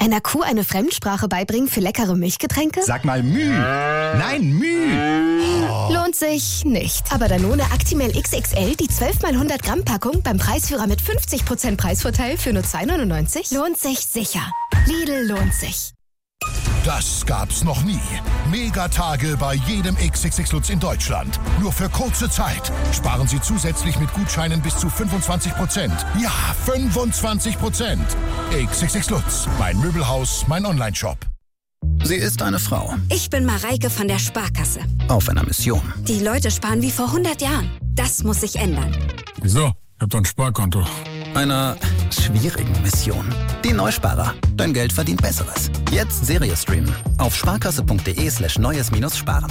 Einer Kuh eine Fremdsprache beibringen für leckere Milchgetränke? Sag mal Müh. Nein, Müh. Oh. Lohnt sich nicht. Aber Danone Actimel XXL, die 12 x 100 Gramm Packung beim Preisführer mit 50% Preisvorteil für nur 2,99? Lohnt sich sicher. Lidl lohnt sich. Das gab's noch nie. Megatage bei jedem XXX Lutz in Deutschland. Nur für kurze Zeit. Sparen Sie zusätzlich mit Gutscheinen bis zu 25%. Ja, 25%. XXX Lutz. Mein Möbelhaus, mein Onlineshop. Sie ist eine Frau. Ich bin Mareike von der Sparkasse. Auf einer Mission. Die Leute sparen wie vor 100 Jahren. Das muss sich ändern. Wieso? Ich hab doch ein Sparkonto. Einer schwierigen Mission. Die Neusparer. Dein Geld verdient Besseres. Jetzt Serie streamen. Auf sparkasse.de/neues-sparen.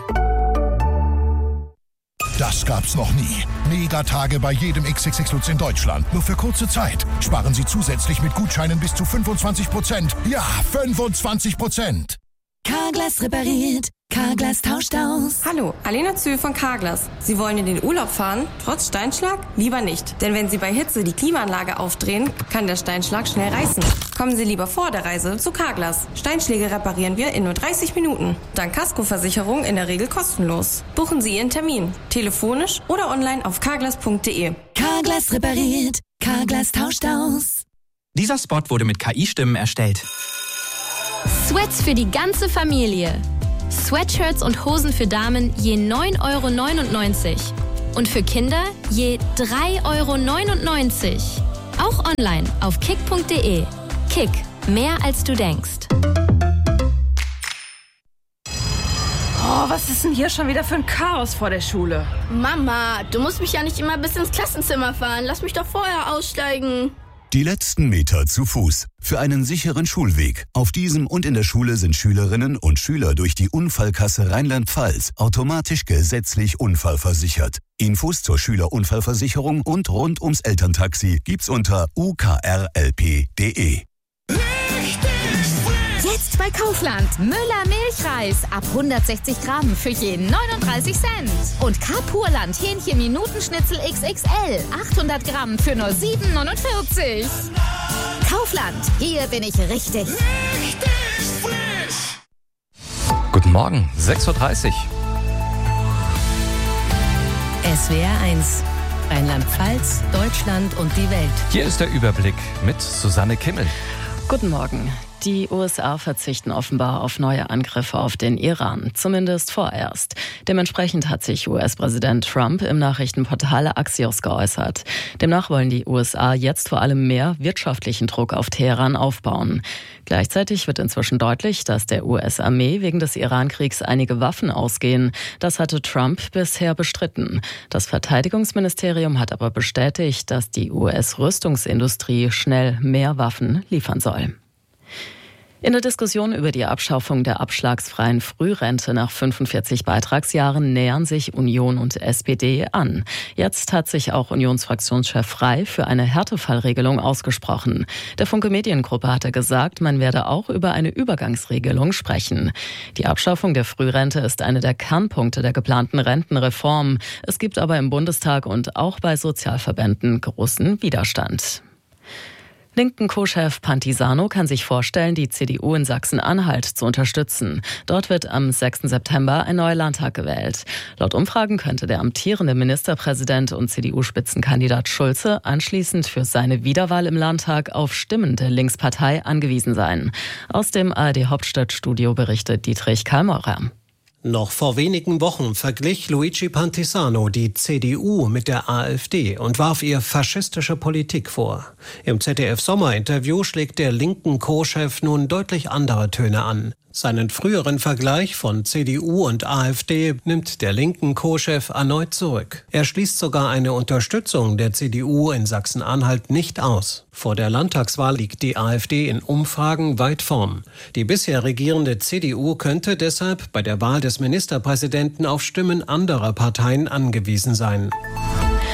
Das gab's noch nie. Megatage bei jedem XXX Lutz in Deutschland. Nur für kurze Zeit. Sparen Sie zusätzlich mit Gutscheinen bis zu 25%. Ja, 25%. Carglass repariert. Carglass tauscht aus. Hallo, Alena Zühl von Carglass. Sie wollen in den Urlaub fahren, trotz Steinschlag? Lieber nicht. Denn wenn Sie bei Hitze die Klimaanlage aufdrehen, kann der Steinschlag schnell reißen. Kommen Sie lieber vor der Reise zu Carglass. Steinschläge reparieren wir in nur 30 Minuten. Dank Kaskoversicherung in der Regel kostenlos. Buchen Sie Ihren Termin. Telefonisch oder online auf carglass.de. Carglass repariert. Carglass tauscht aus. Dieser Spot wurde mit KI-Stimmen erstellt. Sweats für die ganze Familie. Sweatshirts und Hosen für Damen je 9,99 € und für Kinder je 3,99 €. Auch online auf kick.de. Kick, mehr als du denkst. Oh, was ist denn hier schon wieder für ein Chaos vor der Schule? Mama, du musst mich ja nicht immer bis ins Klassenzimmer fahren. Lass mich doch vorher aussteigen. Die letzten Meter zu Fuß. Für einen sicheren Schulweg. Auf diesem und in der Schule sind Schülerinnen und Schüler durch die Unfallkasse Rheinland-Pfalz automatisch gesetzlich unfallversichert. Infos zur Schülerunfallversicherung und rund ums Elterntaxi gibt's unter ukrlp.de. Jetzt bei Kaufland. Müller Milchreis ab 160 Gramm für je 39 Cent. Und Carpurland Hähnchen-Minutenschnitzel XXL 800 Gramm für nur 7,49 €. Kaufland, hier bin ich richtig. Guten Morgen, 6:30 Uhr. SWR 1, Rheinland-Pfalz, Deutschland und die Welt. Hier ist der Überblick mit Susanne Kimmel. Guten Morgen. Die USA verzichten offenbar auf neue Angriffe auf den Iran, zumindest vorerst. Dementsprechend hat sich US-Präsident Trump im Nachrichtenportal Axios geäußert. Demnach wollen die USA jetzt vor allem mehr wirtschaftlichen Druck auf Teheran aufbauen. Gleichzeitig wird inzwischen deutlich, dass der US-Armee wegen des Iran-Kriegs einige Waffen ausgehen. Das hatte Trump bisher bestritten. Das Verteidigungsministerium hat aber bestätigt, dass die US-Rüstungsindustrie schnell mehr Waffen liefern soll. In der Diskussion über die Abschaffung der abschlagsfreien Frührente nach 45 Beitragsjahren nähern sich Union und SPD an. Jetzt hat sich auch Unionsfraktionschef Frey für eine Härtefallregelung ausgesprochen. Der Funke Mediengruppe hatte gesagt, man werde auch über eine Übergangsregelung sprechen. Die Abschaffung der Frührente ist eine der Kernpunkte der geplanten Rentenreform. Es gibt aber im Bundestag und auch bei Sozialverbänden großen Widerstand. Linken Co-Chef Pantisano kann sich vorstellen, die CDU in Sachsen-Anhalt zu unterstützen. Dort wird am 6. September ein neuer Landtag gewählt. Laut Umfragen könnte der amtierende Ministerpräsident und CDU-Spitzenkandidat Schulze anschließend für seine Wiederwahl im Landtag auf Stimmen der Linkspartei angewiesen sein. Aus dem ARD-Hauptstadtstudio berichtet Dietrich Karlmeurer. Noch vor wenigen Wochen verglich Luigi Pantisano die CDU mit der AfD und warf ihr faschistische Politik vor. Im ZDF-Sommerinterview schlägt der linken Co-Chef nun deutlich andere Töne an. Seinen früheren Vergleich von CDU und AfD nimmt der linken Co-Chef erneut zurück. Er schließt sogar eine Unterstützung der CDU in Sachsen-Anhalt nicht aus. Vor der Landtagswahl liegt die AfD in Umfragen weit vorn. Die bisher regierende CDU könnte deshalb bei der Wahl des Ministerpräsidenten auf Stimmen anderer Parteien angewiesen sein.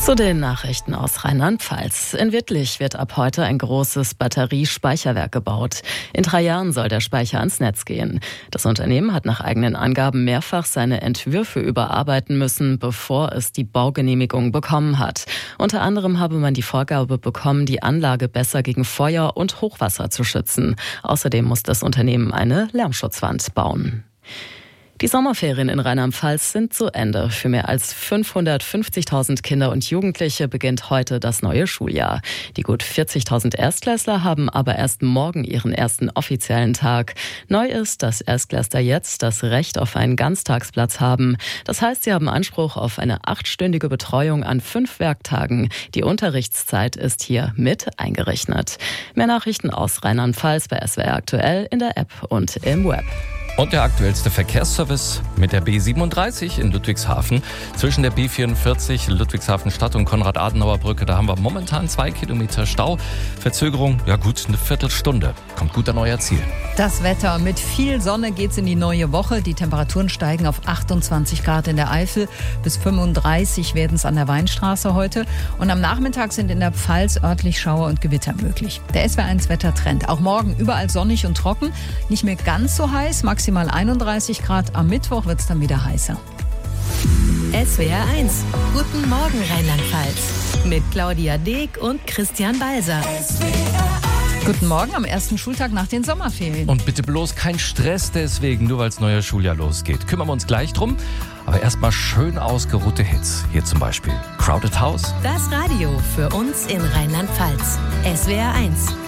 Zu den Nachrichten aus Rheinland-Pfalz. In Wittlich wird ab heute ein großes Batteriespeicherwerk gebaut. In 3 Jahren soll der Speicher ans Netz gehen. Das Unternehmen hat nach eigenen Angaben mehrfach seine Entwürfe überarbeiten müssen, bevor es die Baugenehmigung bekommen hat. Unter anderem habe man die Vorgabe bekommen, die Anlage besser gegen Feuer und Hochwasser zu schützen. Außerdem muss das Unternehmen eine Lärmschutzwand bauen. Die Sommerferien in Rheinland-Pfalz sind zu Ende. Für mehr als 550.000 Kinder und Jugendliche beginnt heute das neue Schuljahr. Die gut 40.000 Erstklässler haben aber erst morgen ihren ersten offiziellen Tag. Neu ist, dass Erstklässler jetzt das Recht auf einen Ganztagsplatz haben. Das heißt, sie haben Anspruch auf eine 8-stündige Betreuung an 5 Werktagen. Die Unterrichtszeit ist hier mit eingerechnet. Mehr Nachrichten aus Rheinland-Pfalz bei SWR aktuell in der App und im Web. Und der aktuellste Verkehrsservice mit der B37 in Ludwigshafen. Zwischen der B44 Ludwigshafen-Stadt und Konrad-Adenauer-Brücke, da haben wir momentan 2 Kilometer Stau. Verzögerung, ja gut, eine Viertelstunde. Kommt gut an euer Ziel. Das Wetter. Mit viel Sonne geht's in die neue Woche. Die Temperaturen steigen auf 28 Grad in der Eifel. Bis 35 werden es an der Weinstraße heute. Und am Nachmittag sind in der Pfalz örtlich Schauer und Gewitter möglich. Der SWR1 Wettertrend. Auch morgen überall sonnig und trocken. Nicht mehr ganz so heiß, maximal 31 Grad. Am Mittwoch wird's dann wieder heißer. SWR 1. Guten Morgen Rheinland-Pfalz. Mit Claudia Deek und Christian Balser. Guten Morgen am ersten Schultag nach den Sommerferien. Und bitte bloß kein Stress deswegen, nur weil das neue Schuljahr losgeht. Kümmern wir uns gleich drum. Aber erstmal schön ausgeruhte Hits. Hier zum Beispiel Crowded House. Das Radio für uns in Rheinland-Pfalz. SWR 1.